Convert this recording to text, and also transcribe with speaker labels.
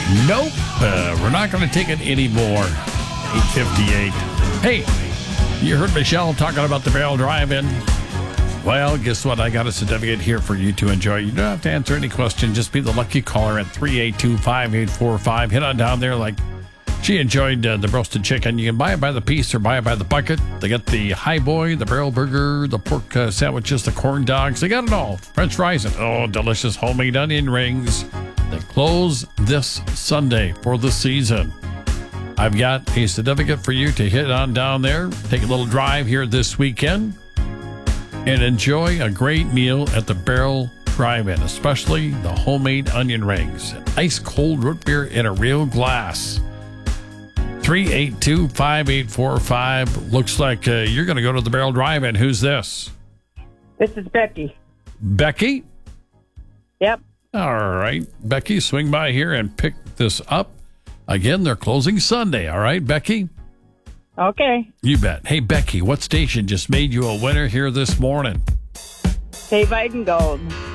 Speaker 1: Nope. We're not going to take it anymore. 8:58. Hey, you heard Michelle talking about the Barrel Drive-In? Well, guess what? I got a certificate here for you to enjoy. You don't have to answer any question. Just be the lucky caller at 382-5845. Hit on down there like she enjoyed the roasted chicken. You can buy it by the piece or buy it by the bucket. They got the High Boy, the Barrel Burger, the pork sandwiches, the corn dogs. They got it all. French fries and, delicious homemade onion rings. They close this Sunday for the season. I've got a certificate for you to hit on down there. Take a little drive here this weekend and enjoy a great meal at the Barrel Drive-In, especially the homemade onion rings, ice cold root beer in a real glass. 382-5845. Looks like you're going to go to the Barrel Drive-In. Who's this?
Speaker 2: This is Becky.
Speaker 1: Becky?
Speaker 2: Yep.
Speaker 1: All right. Becky, swing by here and pick this up. Again, they're closing Sunday. All right, Becky?
Speaker 2: Okay.
Speaker 1: You bet. Hey, Becky, what station just made you a winner here this morning?
Speaker 2: Hey, Biden Gold.